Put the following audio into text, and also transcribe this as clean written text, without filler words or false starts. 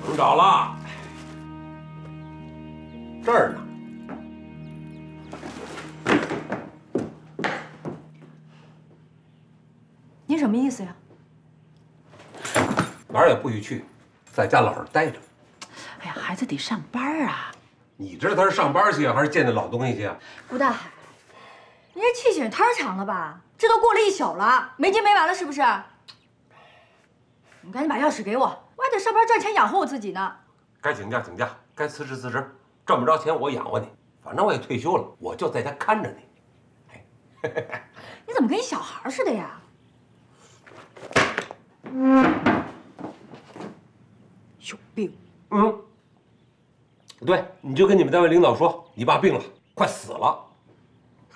能找了，这儿呢。 您什么意思呀？ 哪儿也不许去，在家老实待着。 哎呀，孩子得上班啊！ 你知道他是上班去啊，还是见那老东西去啊？ 顾大海，你这气性也太长了吧？这都过了一宿了，没完没完了是不是？你赶紧把钥匙给我，我还得上班赚钱养活我自己呢。 该请假请假，该辞职辞职，挣不着钱我养活你，反正我也退休了，我就在家看着你。 你怎么跟一小孩似的呀？有病！ 对，你就跟你们单位领导说，你爸病了，快死了。